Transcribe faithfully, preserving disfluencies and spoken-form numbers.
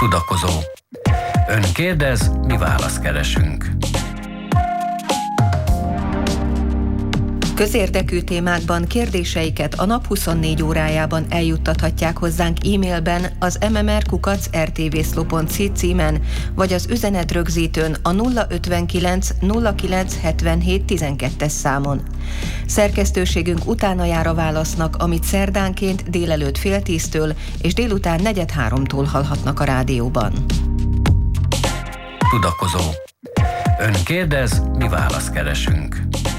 Tudakozó. Ön kérdez, mi választ keresünk. Közérdekű témákban kérdéseiket a nap huszonnégy órájában eljuttathatják hozzánk e-mailben az em em er kukac er té vé szló pont cé címen, vagy az üzenetrögzítőn a nulla ötvenkilenc nulla kilenc hetvenhét tizenkettes számon. Szerkesztőségünk utána jár a válasznak, amit szerdánként délelőtt fél tíztől és délután negyed háromtól hallhatnak a rádióban. Tudakozó. Ön kérdez, mi választ keresünk.